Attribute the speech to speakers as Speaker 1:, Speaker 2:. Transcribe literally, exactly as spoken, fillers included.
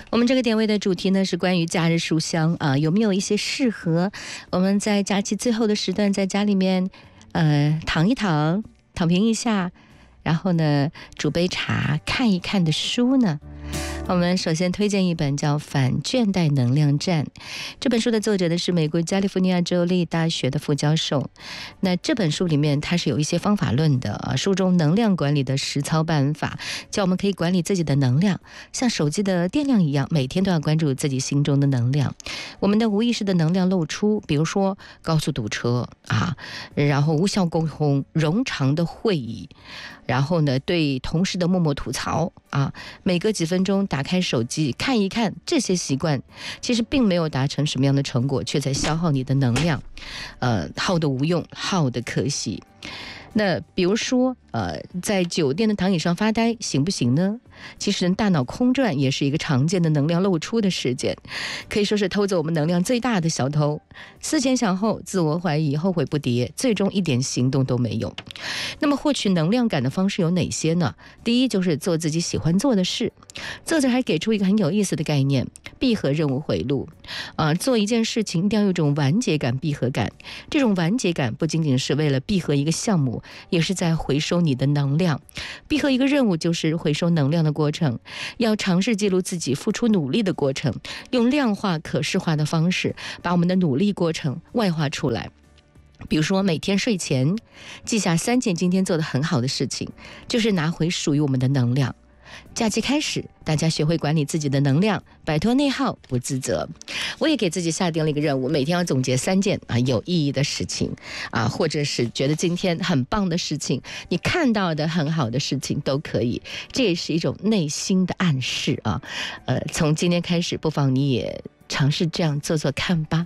Speaker 1: 我们这个点位的主题呢是关于假日书香啊，有没有一些适合我们在假期最后的时段在家里面呃躺一躺，躺平一下，然后呢煮杯茶看一看的书呢？我们首先推荐一本叫《反倦怠能量战》，这本书的作者呢是美国加利福尼亚州立大学的副教授。那这本书里面它是有一些方法论的啊，书中能量管理的实操办法，叫我们可以管理自己的能量，像手机的电量一样，每天都要关注自己心中的能量。我们的无意识的能量露出，比如说高速堵车啊，然后无效沟通、冗长的会议，然后呢对同事的默默吐槽啊，每隔几分钟打开手机看一看，这些习惯其实并没有达成什么样的成果，却在消耗你的能量，呃，耗得无用，耗得可惜。那比如说呃，在酒店的躺椅上发呆行不行呢？其实大脑空转也是一个常见的能量露出的事件，可以说是偷走我们能量最大的小偷。思前想后，自我怀疑，后悔不迭，最终一点行动都没有。那么获取能量感的方式有哪些呢？第一就是做自己喜欢做的事。作者还给出一个很有意思的概念，闭合任务回路。呃，做一件事情一定要有一种完结感、闭合感。这种完结感不仅仅是为了闭合一个项目，也是在回收你的能量。闭合一个任务就是回收能量的过程，要尝试记录自己付出努力的过程，用量化可视化的方式把我们的努力过程外化出来。比如说每天睡前记下三件今天做得很好的事情，就是拿回属于我们的能量。假期开始，大家学会管理自己的能量，摆脱内耗，不自责。我也给自己下定了一个任务，每天要总结三件啊有意义的事情啊，或者是觉得今天很棒的事情，你看到的很好的事情都可以。这也是一种内心的暗示啊。呃，从今天开始，不妨你也尝试这样做做看吧。